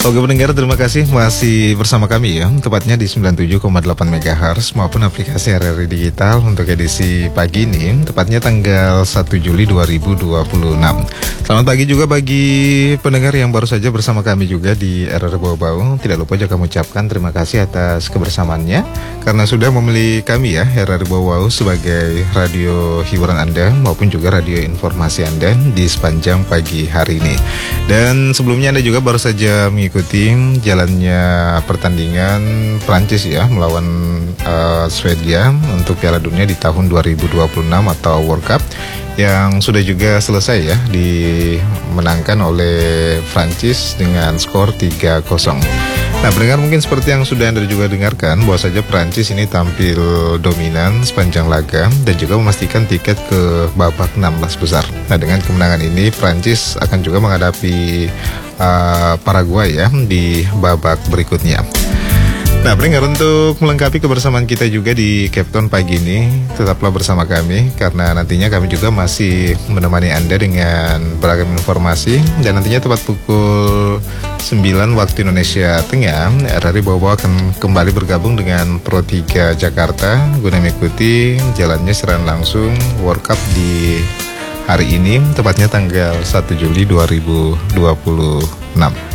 Oke pendengar, terima kasih masih bersama kami ya, tepatnya di 97,8 MHz maupun aplikasi RRI Digital untuk edisi pagi ini, tepatnya tanggal 1 Juli 2026. Selamat pagi juga bagi pendengar yang baru saja bersama kami juga di RRI Bau-Bau. Tidak lupa juga kami ucapkan terima kasih atas kebersamaannya karena sudah memilih kami ya, RRI Bau-Bau sebagai radio hiburan Anda maupun juga radio informasi Anda di sepanjang pagi hari ini. Dan sebelumnya Anda juga baru saja mengikuti jalannya pertandingan Prancis ya melawan Swedia untuk Piala Dunia di tahun 2026 atau World Cup yang sudah juga selesai ya, dimenangkan oleh Prancis dengan skor 3-0. Nah pendengar, mungkin seperti yang sudah Anda juga dengarkan bahwa saja Prancis ini tampil dominan sepanjang laga dan juga memastikan tiket ke babak 16 besar. Nah dengan kemenangan ini Prancis akan juga menghadapi Paraguay ya di babak berikutnya. Nah pendengar, untuk melengkapi kebersamaan kita juga di Captain pagi ini, tetaplah bersama kami karena nantinya kami juga masih menemani Anda dengan beragam informasi. Dan nantinya tepat pukul 9 waktu Indonesia Tengah, RRI Bau-Bau akan kembali bergabung dengan Pro 3 Jakarta guna mengikuti jalannya siaran langsung World Cup di hari ini, tepatnya tanggal 1 Juli 2026.